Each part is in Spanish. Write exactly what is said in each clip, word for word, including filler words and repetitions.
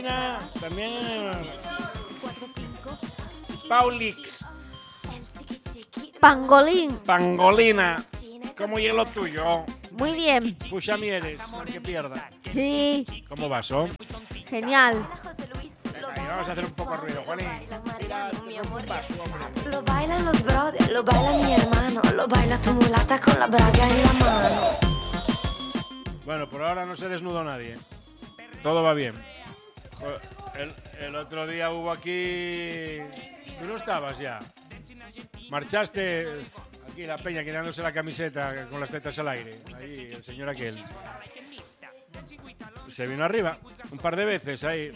También Paulix. Pangolín. Pangolina. ¿Cómo es lo tuyo? Muy bien. Puxa mieres, que pierda. Sí. ¿Cómo vas, son? Genial. Venga, vamos a hacer un poco de ruido, Juanín. Mira, un vaso, hombre. Lo bailan los brothers, lo baila mi hermano, lo baila tu mulata con la braga en la mano. Bueno, por ahora no se desnudó nadie. Todo va bien. El, el otro día hubo aquí... ¿Tú no estabas ya? Marchaste aquí la peña quitándose la camiseta con las tetas al aire. Ahí el señor aquel. Se vino arriba un par de veces ahí.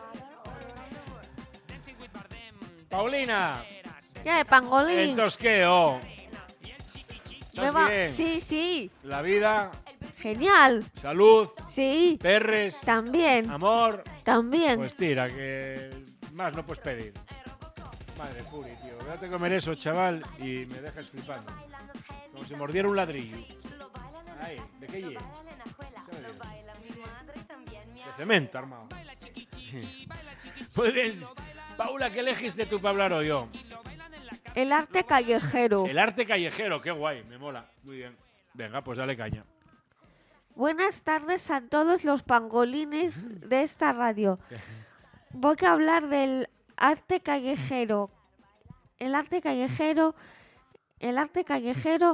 Paulina. ¿Qué, Pangolín? Entonces, ¿qué? Oh. ¿Estás va... bien? Sí, sí. La vida. Genial. Salud. Sí. Perres. También. Amor. También. Pues tira, que más no puedes pedir. Madre puri, tío. Déjate comer eso, chaval, y me dejas flipando. Como si mordiera un ladrillo. Ay, ¿de qué lleva? De cemento, armado. Pues bien, Paula, ¿qué elegiste tú para hablar hoy? Yo? El arte callejero. El arte callejero, qué guay, me mola. Muy bien. Venga, pues dale caña. Buenas tardes a todos los pangolines de esta radio. Voy a hablar del arte callejero. El arte callejero, el arte callejero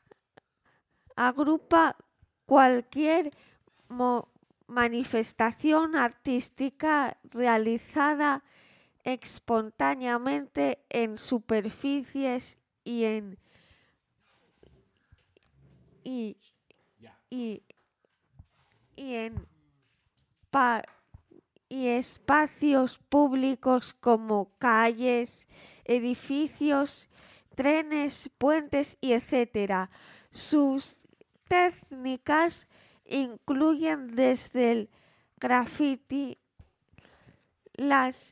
agrupa cualquier mo- manifestación artística realizada espontáneamente en superficies y en y, y, y en pa- y espacios públicos como calles, edificios, trenes, puentes y etcétera. Sus técnicas incluyen desde el graffiti, las,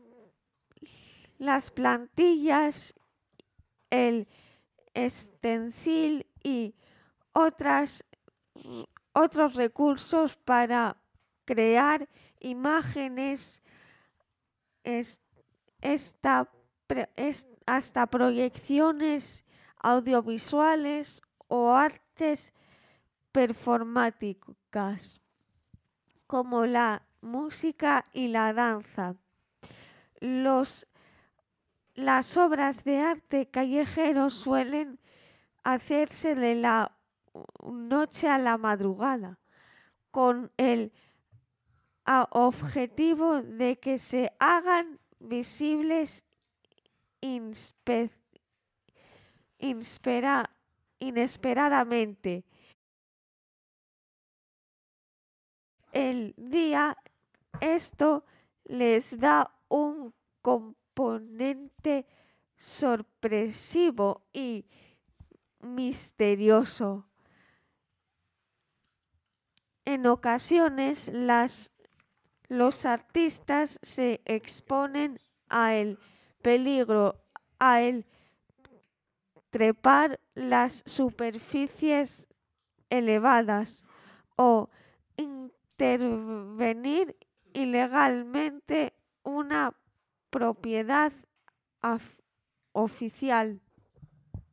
las plantillas, el stencil y otras, otros recursos para crear imágenes, es, esta, es, hasta proyecciones audiovisuales o artes performáticas, como la música y la danza. Los, las obras de arte callejero suelen hacerse de la noche a la madrugada, con el objetivo de que se hagan visibles inspe, inspera, inesperadamente. El día, esto les da un componente sorpresivo y misterioso. En ocasiones, las los artistas se exponen al peligro al trepar las superficies elevadas o intervenir ilegalmente una propiedad oficial.